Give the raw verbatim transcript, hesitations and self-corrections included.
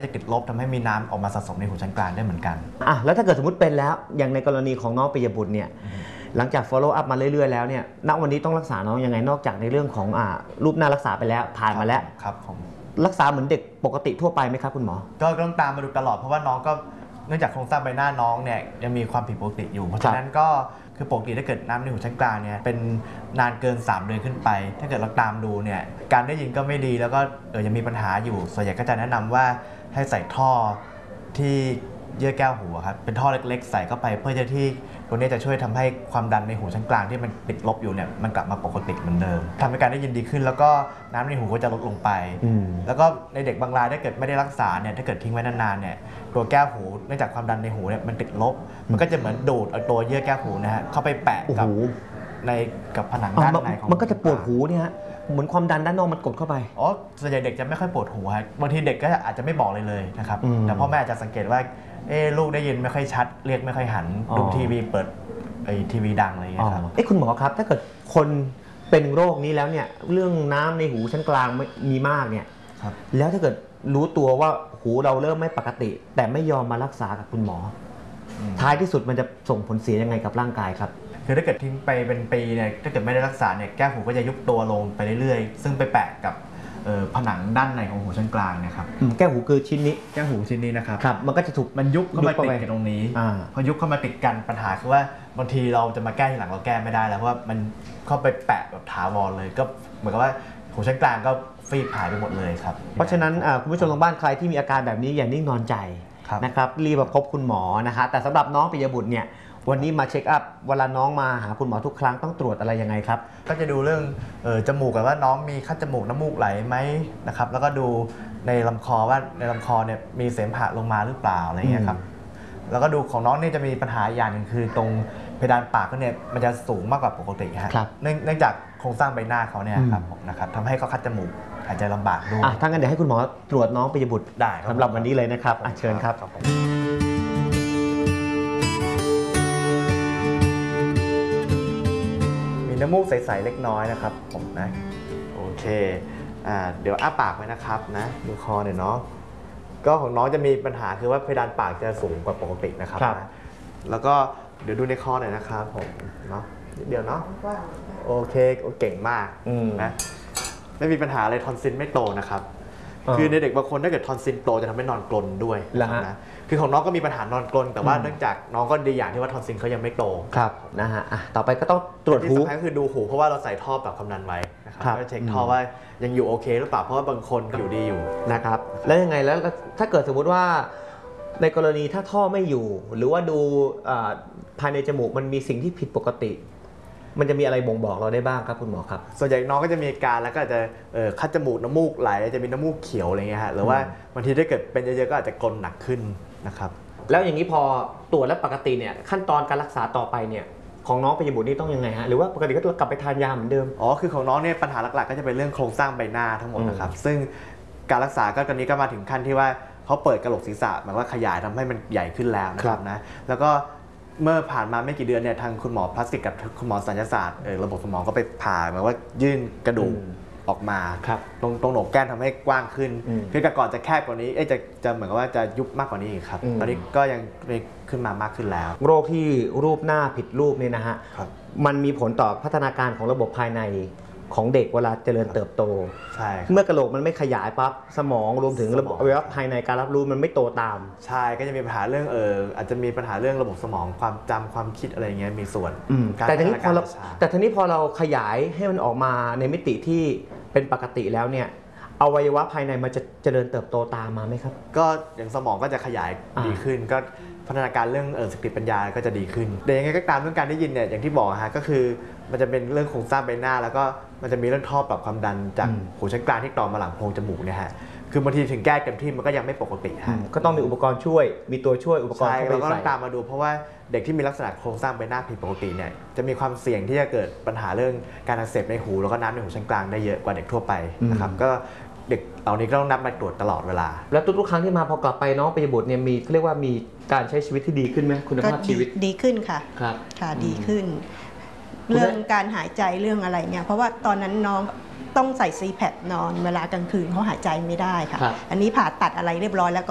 จะติดลบทำให้มีน้ำออกมาสะสมในหูชั้นกลางได้เหมือนกันอ่ะแล้วถ้าเกิดสมมติเป็นแล้วอย่างในกรณีของน้องปิยบุตรเนี่ยหลังจาก follow up มาเรื่อยๆแล้วเนี่ยณวันนี้ต้องรักษาน้องยังไงนอกจากในเรื่องของอ่ารูปหน้ารักษาไปแล้วผ่านมาแล้วครับผมรักษาเหมือนเด็กปกติทั่วไปไหมครับคุณหมอก็ต้องตามมาดูตลอดเพราะว่าน้องก็เนื่องจากโครงสร้างใบหน้าน้องเนี่ยยังมีความผิดปกติอยู่เพราะฉะนั้นก็คือปกติถ้าเกิดน้ำในหูชั้นกลางเนี่ยเป็นนานเกินสามเดือนขึ้นไปถ้าเกิดเราตามดูเนี่ยการได้ยินก็ไม่ดีแล้วก็เออยังมีปัญหาอยู่ส่วนใหญ่ก็จะแนะนำว่าให้ใส่ท่อที่เยื่อแก้วหูครับเป็นท่อเล็กๆใส่เข้าไปเพื่อจะที่ตัวนี้จะช่วยทำให้ความดันในหูชั้นกลางที่มันติดลบอยู่เนี่ยมันกลับมาปกติเหมือนเดิมทำให้การได้ยินดีขึ้นแล้วก็น้ำในหูก็จะลดลงไปแล้วก็ในเด็กบางรายถ้าเกิดไม่ได้รักษาเนี่ยถ้าเกิดทิ้งไว้นานๆเนี่ยตัวแก้วหูเนื่องจากความดันในหูเนี่ยมันติดลบมันก็จะเหมือนดูดเอาตัวเยื่อแก้วหูนะฮะเข้าไปแปะกับในกับผนังด้านในของมันก็จะปวดหูเนี่ยฮะเหมือนความดันด้านนอกมันกดเข้าไปอ๋อส่วนใหญ่เด็กจะไม่ค่อยปวดหูครับบางทีเด็กก็อาจจะไม่บอกเลยเลยนะครับแต่พ่อแม่อาจจะสังเกตว่าเออลูกได้ยินไม่ค่อยชัดเรียกไม่ค่อยหันดูทีวีเปิดไอทีวีดังอะไรอย่างเงี้ยครับเอ้คุณหมอครับถ้าเกิดคนเป็นโรคนี้แล้วเนี่ยเรื่องน้ำในหูชั้นกลางมีมากเนี่ยแล้วถ้าเกิดรู้ตัวว่าหูเราเริ่มไม่ปกติแต่ไม่ยอมมารักษากับคุณหมอท้ายที่สุดมันจะส่งผลเสียยังไงกับร่างกายครับคือถ้าเกิดทิ้งไปเป็นปีเนี่ยถ้าเกิดไม่ได้รักษาเนี่ยแก้วหูก็จะยุบตัวลงไปเรื่อยๆซึ่งไปแปะกับผนังด้านในของหูชั้นกลางนะครับแก้วหูคือชิ้นนี้แก้วหูชิ้นนี้นะครับครับมันก็จะถูกมันยุบเข้ามาติดกันตรงนี้พอยุบเข้ามาติดกันปัญหาคือว่าบางทีเราจะมาแก้ทีหลังเราแก้ไม่ได้แล้วเพราะว่ามันเข้าไปแปะแบบถาวรเลยก็เหมือนกับว่าหูชั้นกลางก็ฟีบหายไปหมดเลยครับเพราะฉะนั้นคุณผู้ชมทางบ้านใครที่มีอาการแบบนี้อย่านิ่งนอนใจนะครับรีบมาพบคุณหมอนะคะแต่สำหรับน้องปิยบุตรเนี่ยวันนี้มาเช็คอัพเวลาน้องมาหาคุณหมอทุกครั้งต้องตรวจอะไรยังไงครับก็จะดูเรื่องเออจมูกกันว่าน้องมีคัดจมูกน้ำมูกไหลไหมนะครับแล้วก็ดูในลำคอว่าในลำคอเนี่ยมีเสมหะลงมาหรือเปล่าอะไรเงี้ยครับแล้วก็ดูของน้องนี่จะมีปัญหาอย่างหนึ่งคือตรงเพดานปากเขาเนี่ยมันจะสูงมากกว่าปกติฮะเนื่องจากโครงสร้างใบหน้าเขาเนี่ยครับผมนะครับทำให้เขาคัดจมูกหายใจลำบากด้วยถ้างั้นเดี๋ยวให้คุณหมอตรวจน้องปิยบุตรได้สำหรับวันนี้เลยนะครับเชิญครับน้ำมูกใสๆเล็กน้อยนะครับผมนะโอเคอ่าเดี๋ยวอ้าปากไว้นะครับนะดูคอหน่อยเนาะก็ของน้องจะมีปัญหาคือว่าเพดานปากจะสูงกว่าปกตินะครับนะแล้วก็เดี๋ยวดูในคอหน่อยนะครับผมเนาะเดี๋ยวเนาะโอเคเก่งมากนะไม่มีปัญหาอะไรทอนซิลไม่โตนะครับคือในเด็กบางคนถ้าเกิดทอนซิลโตจะทำให้นอนกรนด้วยนะคือของน้องก็มีปัญหานอนกรนแต่ว่าเนื่องจากน้องก็ดีอย่างที่ว่าทอนซิลเขายังไม่โตครับนะฮะต่อไปก็ต้องตรวจหูที่สำคัญก็คือดูหูเพราะว่าเราใส่ท่อแบบคำนันไว้นะครับก็เช็คท่อว่ายังอยู่โอเคหรือเปล่าเพราะว่าบางคนอยู่ดีอยู่นะครับแล้วยังไงแล้วถ้าเกิดสมมุติว่าในกรณีถ้าท่อไม่อยู่หรือว่าดูภายในจมูกมันมีสิ่งที่ผิดปกติมันจะมีอะไรบ่งบอกเราได้บ้างครับคุณหมอครับส่วนใหญ่น้องก็จะมีอาการแล้วก็อาจจะคัดจมูกน้ำมูกไหลจะมีน้ำมูกเขียวอะไรเงี้ยฮะหรือว่าบางทีถ้าเกิดเป็นเยอะๆก็อาจจะกรนหนักขึ้นนะครับแล้วอย่างนี้พอตรวจแล้วปกติเนี่ยขั้นตอนการรักษาต่อไปเนี่ยของน้องปิยบุตรนี่ต้องยังไงฮะหรือว่าปกติก็กลับไปทานยาเหมือนเดิมอ๋อคือของน้องเนี่ยปัญหาหลักๆก็จะเป็นเรื่องโครงสร้างใบหน้าทั้งหมดนะครับซึ่งการรักษาก็ตอนนี้ก็มาถึงขั้นที่ว่าเขาเปิดกระโหลกศีรษะหมายว่าขยายทำให้มันใหญ่ขึ้นแล้วนะครับนะแล้วก็เมื่อผ่านมาไม่กี่เดือนเนี่ยทางคุณหมอพลาสติกกับคุณหมอศัลยศาสตร์ระบบสมองก็ไปผ่าหมายว่ายื่นกระดูกออกมาตรงตรงโหนกแก้มทำให้กว้างขึ้นคือแต่ก่อนจะแคบกว่านี้เอ๊ะจะจะเหมือนกับว่าจะยุบมากกว่านี้อีกครับตอนนี้ก็ยังขึ้นมามากขึ้นแล้วโรคที่รูปหน้าผิดรูปเนี่ยนะฮะมันมีผลต่อพัฒนาการของระบบภายในของเด็กเวลาเจริญเติบโตใช่เมื่อกระโหลกมันไม่ขยายปั๊บสมองรวมถึงระบบอวัยวะภายในการรับรู้มันไม่โตตามใช่ก็จะมีปัญหาเรื่องเอออาจจะมีปัญหาเรื่องระบบสมองความจำความคิดอะไรเงี้ยมีส่วนแต่ทีนี้พอเราแต่ทีนี้พอเราขยายให้มันออกมาในมิติที่เป็นปกติแล้วเนี่ยอวัยวะภายในมันจะเจริญเติบโตตามมาไหมครับก็อย่างสมองก็จะขยายดีขึ้นก็พัฒนาการเรื่องเออสติปัญญาก็จะดีขึ้นแต่ยังไงก็ตามเรื่องการได้ยินเนี่ยอย่างที่บอกฮะก็คือมันจะเป็นเรื่องโครงสร้างใบหน้าแล้วก็มันจะมีเรื่องท่อปรับความดันจากหูชั้นกลางที่ต่อมาหลังโพรงจมูกเนี่ยฮะคือบางทีถึงแก้เต็มที่มันก็ยังไม่ปกติฮะก็ต้องมีอุปกรณ์ช่วยมีตัวช่วยอุปกรณ์เข้าไปใส่เราก็ต้องตามมาดูเพราะว่าเด็กที่มีลักษณะโครงสร้างใบหน้าผิดปกติเนี่ยจะมีความเสี่ยงที่จะเกิดปัญหาเรื่องการอักเสบในหูแล้วก็น้ำในหูชั้นกลางได้เยอะกว่าเด็กทั่วไปนะครับก็เด็กเหล่านี้ก็ต้องนับมาตรวจตลอดเวลาแล้วทุกๆครั้งที่มาพอกลับไปน้องปิยบุตรเนี่ยมีเรียกว่ามีการใช้ชีวิตที่ดีขึ้นไหมคุณภาพชีวิตดีขึ้นค่ะครับค่ะดีขึ้นเรื่องการหายใจเรื่องอะไรเนี่ยเพราะว่าตอนนั้นน้องต้องใส่ซีแพดนอนเวลากลางคืนเขาหายใจไม่ได้ค่ะอันนี้ผ่าตัดอะไรเรียบร้อยแล้วก็